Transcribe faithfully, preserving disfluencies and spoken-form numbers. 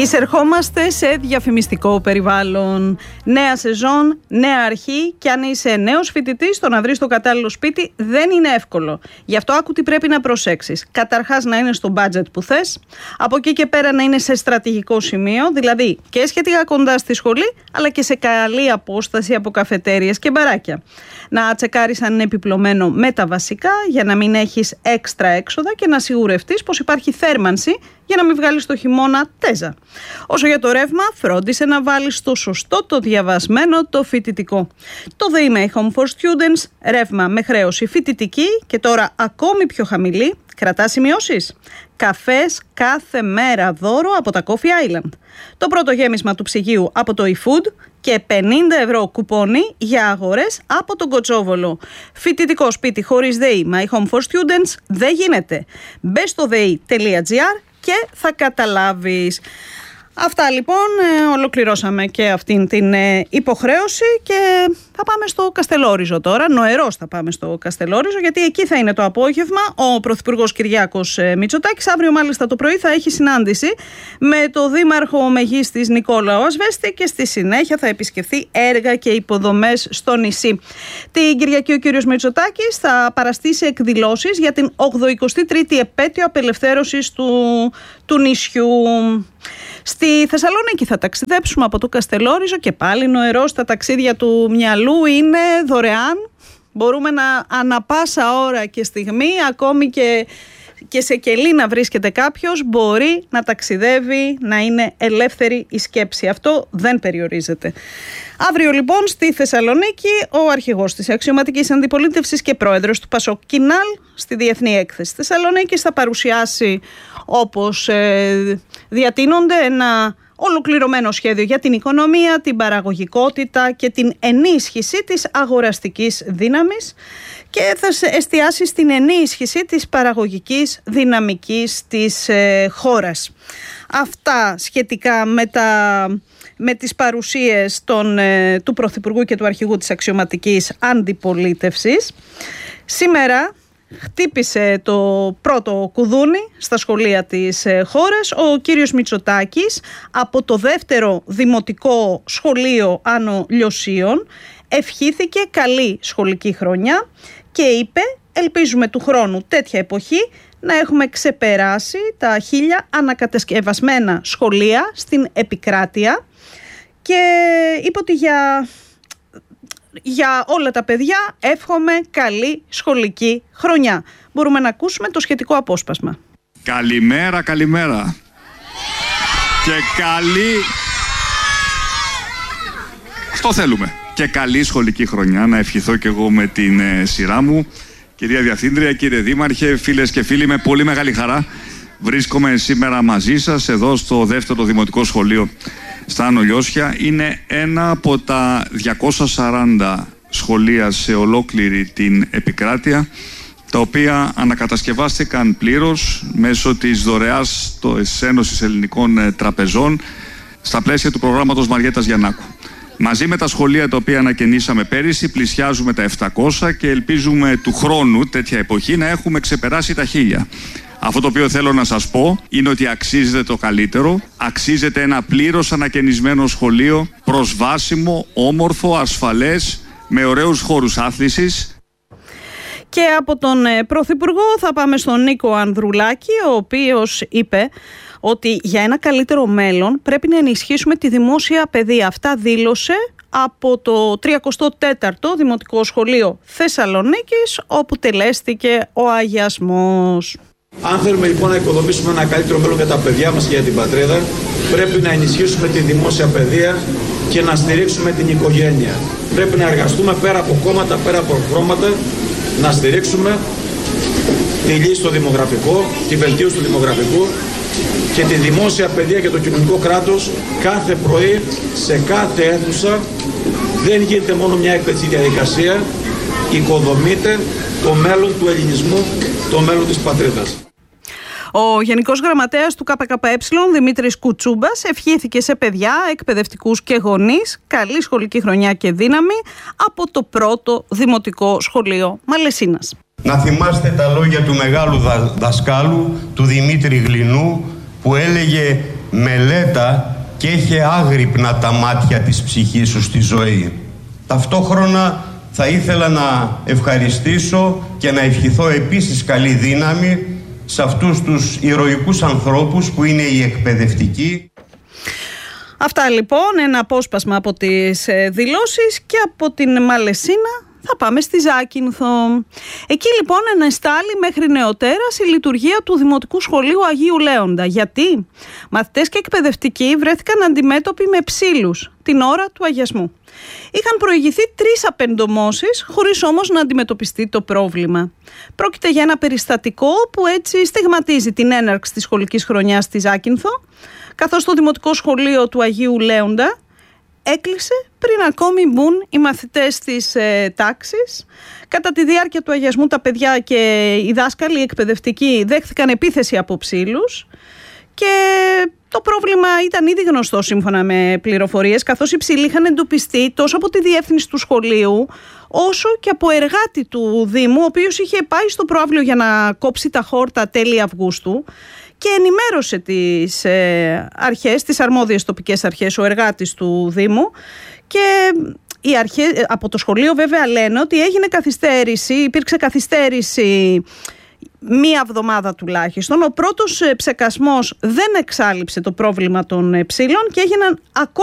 Εισερχόμαστε σε διαφημιστικό περιβάλλον. Νέα σεζόν, νέα αρχή, και αν είσαι νέος φοιτητής, το να βρεις το κατάλληλο σπίτι δεν είναι εύκολο. Γι' αυτό άκου τι πρέπει να προσέξεις. Καταρχάς, να είναι στο budget που θες. Από εκεί και πέρα να είναι σε στρατηγικό σημείο, δηλαδή και σχετικά κοντά στη σχολή, αλλά και σε καλή απόσταση από καφετέριες και μπαράκια. Να τσεκάρεις αν είναι επιπλωμένο με τα βασικά, για να μην έχεις έξτρα έξοδα, και να σιγουρευτείς πως υπάρχει θέρμανση για να μην βγάλεις το χειμώνα τέζα. Όσο για το ρεύμα, φρόντισε να βάλεις το σωστό, το διαβασμένο, το φοιτητικό. Το ΔΕΗ My Home for Students, ρεύμα με χρέωση φοιτητική και τώρα ακόμη πιο χαμηλή. Κρατά σημειώσεις. Καφές κάθε μέρα δώρο από τα Coffee Island. Το πρώτο γέμισμα του ψυγείου από το eFood και πενήντα ευρώ κουπόνι για αγορές από τον Κοτσόβολο. Φοιτητικό σπίτι χωρίς ΔΕΗ My Home for Students δεν γίνεται. Μπες στο δei τελεία gr και θα καταλάβεις. Αυτά λοιπόν, ε, ολοκληρώσαμε και αυτήν την ε, υποχρέωση και θα πάμε στο Καστελόριζο τώρα. Νοερός θα πάμε στο Καστελόριζο, γιατί εκεί θα είναι το απόγευμα ο Πρωθυπουργός Κυριάκος ε, Μητσοτάκης. Αύριο μάλιστα το πρωί θα έχει συνάντηση με το Δήμαρχο Μεγίστης Νικόλαο Ασβέστη και στη συνέχεια θα επισκεφθεί έργα και υποδομές στο νησί. Την Κυριακή ο κύριος Μητσοτάκης θα παραστήσει εκδηλώσεις για την ογδοηκοστή τρίτη επέτειο απελευθέρωσης του, του νησιού. Στη Θεσσαλονίκη θα ταξιδέψουμε από το Καστελόριζο και πάλι νοερός. Τα ταξίδια του μυαλού είναι δωρεάν. Μπορούμε να ανα πάσα ώρα και στιγμή, ακόμη και, και σε κελί να βρίσκεται κάποιος, μπορεί να ταξιδεύει, να είναι ελεύθερη η σκέψη. Αυτό δεν περιορίζεται. Αύριο λοιπόν στη Θεσσαλονίκη ο αρχηγός της αξιωματικής αντιπολίτευσης και πρόεδρος του Πασόκ Κινάλ στη Διεθνή Έκθεση Θεσσαλονίκης θα παρουσιάσει, όπως ε, διατείνονται, ένα ολοκληρωμένο σχέδιο για την οικονομία, την παραγωγικότητα και την ενίσχυση της αγοραστικής δύναμης, και θα εστιάσει στην ενίσχυση της παραγωγικής δυναμικής της ε, χώρας. Αυτά σχετικά με, τα, με τις παρουσίες των, ε, του Πρωθυπουργού και του Αρχηγού της Αξιωματικής Αντιπολίτευσης. Σήμερα χτύπησε το πρώτο κουδούνι στα σχολεία της χώρας ο κύριος Μητσοτάκης από το δεύτερο δημοτικό σχολείο Άνω Λιωσίων. Ευχήθηκε καλή σχολική χρονιά και είπε: ελπίζουμε του χρόνου τέτοια εποχή να έχουμε ξεπεράσει τα χίλια ανακατασκευασμένα σχολεία στην επικράτεια, και είπε ότι για... για όλα τα παιδιά εύχομαι καλή σχολική χρονιά. Μπορούμε να ακούσουμε το σχετικό απόσπασμα. Καλημέρα, καλημέρα. Και καλή... Αυτό θέλουμε. Και καλή σχολική χρονιά. Να ευχηθώ και εγώ με την ε, σειρά μου. Κυρία Διευθύντρια, κύριε Δήμαρχε, φίλες και φίλοι, με πολύ μεγάλη χαρά βρίσκομαι σήμερα μαζί σας εδώ στο δεύτερο δημοτικό σχολείο στα Άνω Λιώσια. Είναι ένα από τα διακόσια σαράντα σχολεία σε ολόκληρη την επικράτεια, τα οποία ανακατασκευάστηκαν πλήρως μέσω της δωρεάς της Ένωσης Ελληνικών Τραπεζών στα πλαίσια του προγράμματος Μαριέτας Γιαννάκου. Μαζί με τα σχολεία τα οποία ανακαινήσαμε πέρυσι, πλησιάζουμε τα επτακόσια και ελπίζουμε του χρόνου τέτοια εποχή να έχουμε ξεπεράσει τα χίλια. Αυτό το οποίο θέλω να σας πω είναι ότι αξίζεται το καλύτερο. Αξίζεται ένα πλήρως ανακαινισμένο σχολείο, προσβάσιμο, όμορφο, ασφαλές, με ωραίους χώρους άθλησης. Και από τον ε, Πρωθυπουργό θα πάμε στον Νίκο Ανδρουλάκη, ο οποίος είπε ότι για ένα καλύτερο μέλλον πρέπει να ενισχύσουμε τη δημόσια παιδεία. Αυτά δήλωσε από το τριακοστό τέταρτο Δημοτικό Σχολείο Θεσσαλονίκης, όπου τελέστηκε ο αγιασμός. Αν θέλουμε λοιπόν να οικοδομήσουμε ένα καλύτερο μέλλον για τα παιδιά μας και για την πατρίδα, πρέπει να ενισχύσουμε τη δημόσια παιδεία και να στηρίξουμε την οικογένεια. Πρέπει να εργαστούμε πέρα από κόμματα, πέρα από χρώματα, να στηρίξουμε τη λύση στο δημογραφικό, τη βελτίωση του δημογραφικού και τη δημόσια παιδεία και το κοινωνικό κράτος κάθε πρωί, σε κάθε αίθουσα. Δεν γίνεται μόνο μια εκπαιδευτική διαδικασία, οικοδομείται το μέλλον του ελληνισμού, το μέλλον της πατρίδας. Ο Γενικός Γραμματέας του ΚΚΕ, Δημήτρης Κουτσούμπας, ευχήθηκε σε παιδιά, εκπαιδευτικούς και γονείς καλή σχολική χρονιά και δύναμη από το πρώτο Δημοτικό Σχολείο Μαλαισίνας. Να θυμάστε τα λόγια του μεγάλου δα, δασκάλου, του Δημήτρη Γλινού, που έλεγε μελέτα και έχει άγρυπνα τα μάτια της ψυχής σου στη ζωή. Ταυτόχρονα θα ήθελα να ευχαριστήσω και να ευχηθώ επίσης καλή δύναμη σε αυτούς τους ηρωικούς ανθρώπους που είναι οι εκπαιδευτικοί. Αυτά λοιπόν, ένα απόσπασμα από τις δηλώσεις, και από την Μαλαισίνα θα πάμε στη Ζάκυνθο. Εκεί λοιπόν ενεστάλλει μέχρι νεοτέρας η λειτουργία του Δημοτικού Σχολείου Αγίου Λέοντα. Γιατί μαθητές και εκπαιδευτικοί βρέθηκαν αντιμέτωποι με ψήλους την ώρα του αγιασμού. Είχαν προηγηθεί τρεις απεντομώσεις, χωρίς όμως να αντιμετωπιστεί το πρόβλημα. Πρόκειται για ένα περιστατικό που έτσι στιγματίζει την έναρξη της σχολικής χρονιάς στη Ζάκυνθο, καθώς το Δημοτικό Σχολείο του Αγίου Λέοντα έκλεισε πριν ακόμη μπουν οι μαθητές της ε, τάξης. Κατά τη διάρκεια του αγιασμού τα παιδιά και οι δάσκαλοι, οι εκπαιδευτικοί, δέχθηκαν επίθεση από ψήλους και το πρόβλημα ήταν ήδη γνωστό σύμφωνα με πληροφορίες, καθώς οι ψήλοι είχαν εντοπιστεί τόσο από τη διεύθυνση του σχολείου όσο και από εργάτη του Δήμου, ο οποίος είχε πάει στο προαύλιο για να κόψει τα χόρτα τέλη Αυγούστου και ενημέρωσε τις ε, αρχές, τις αρμόδιες τοπικές αρχές, ο εργάτης του Δήμου, και οι αρχές, από το σχολείο βέβαια λένε ότι έγινε καθυστέρηση, υπήρξε καθυστέρηση μία εβδομάδα τουλάχιστον. Ο πρώτος ψεκασμός δεν εξάλειψε το πρόβλημα των ψήλων και έγιναν ακόμα